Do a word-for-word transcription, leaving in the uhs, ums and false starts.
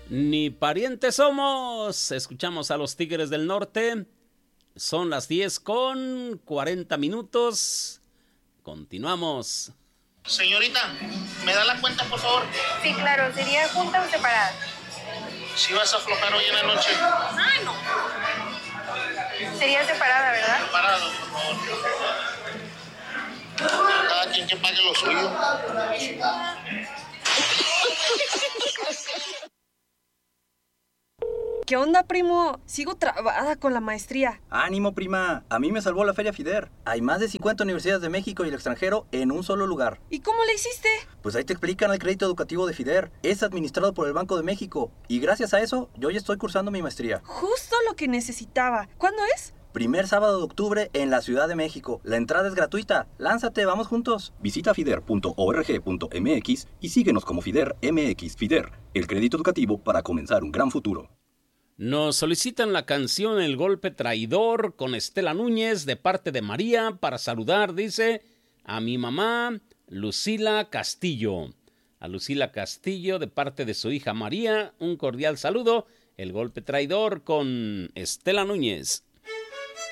Ni parientes somos. Escuchamos a los Tigres del Norte. Son las diez con cuarenta minutos. Continuamos. Señorita, ¿me da la cuenta, por favor? Sí, claro. ¿Sería junta o separada? Si vas a aflojar hoy en la noche. Ay, no. Sería separada, ¿verdad? Separado, por favor. Cada quien que pague lo suyo. ¿Qué onda, primo? Sigo trabada con la maestría. ¡Ánimo, prima! A mí me salvó la Feria FIDER. Hay más de cincuenta universidades de México y el extranjero en un solo lugar. ¿Y cómo le hiciste? Pues ahí te explican el crédito educativo de FIDER. Es administrado por el Banco de México. Y gracias a eso, yo ya estoy cursando mi maestría. Justo lo que necesitaba. ¿Cuándo es? Primer sábado de octubre en la Ciudad de México. La entrada es gratuita. Lánzate, vamos juntos. Visita fider punto org punto m x y síguenos como FIDER M X. FIDER, el crédito educativo para comenzar un gran futuro. Nos solicitan la canción El Golpe Traidor con Estela Núñez de parte de María para saludar, dice, a mi mamá Lucila Castillo. A Lucila Castillo de parte de su hija María, un cordial saludo. El Golpe Traidor con Estela Núñez.